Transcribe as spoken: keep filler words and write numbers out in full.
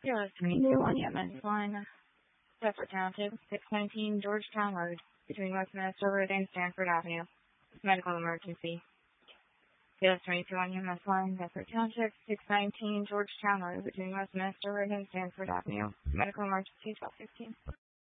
Zero three two on the M S line, Bedford Township, six nineteen Georgetown Road, between Westminster Road and Stanford Avenue. Medical emergency. Zero three two on the M S line, Bedford Township, six nineteen Georgetown Road, between Westminster Road and Stanford Avenue. Medical emergency, twelve fifteen.